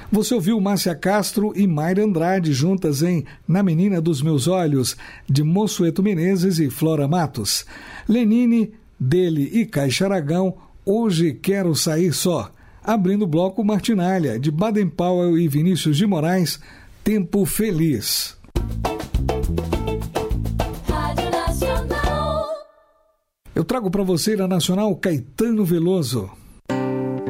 Você ouviu Márcia Castro e Mayra Andrade juntas em Na Menina dos Meus Olhos, de Monsueto Menezes e Flora Matos. Lenine, dele e Caixa Aragão, Hoje Quero Sair Só. Abrindo o bloco, Martinalha, de Baden Powell e Vinícius de Moraes, Tempo Feliz. Eu trago para você na Nacional Caetano Veloso.